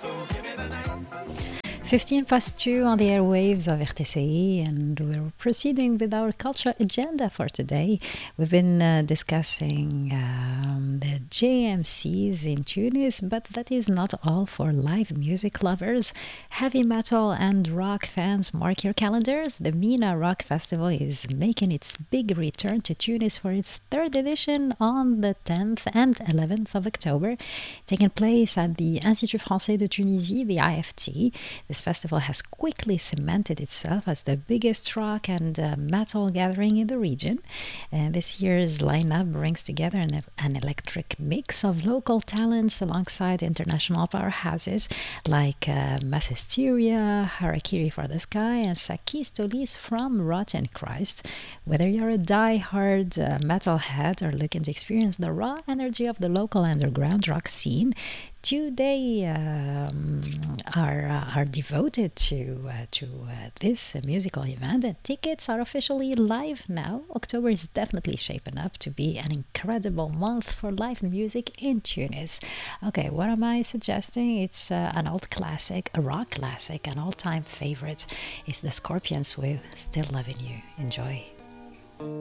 15 past 2 on the airwaves of RTCI, and we're proceeding with our cultural agenda for today. We've been discussing the JMCs in Tunis, but that is not all for live music lovers. Heavy metal and rock fans, mark your calendars. The MENA Rock Festival is making its big return to Tunis for its third edition on the 10th and 11th of October, taking place at the Institut Français de Tunisie, the IFT. This festival has quickly cemented itself as the biggest rock and metal gathering in the region. And this year's lineup brings together an eclectic mix of local talents alongside international powerhouses like Massisteria, Harakiri for the Sky, and Sakis Tolis from Rotten Christ. Whether you're a die-hard metalhead or looking to experience the raw energy of the local underground rock scene, today are devoted to this musical event, and tickets are officially live now. October is definitely shaping up to be an incredible month for live music in Tunis. Okay, what am I suggesting? It's an old classic, a rock classic, an all-time favorite. It's the Scorpions with Still Loving You. Enjoy.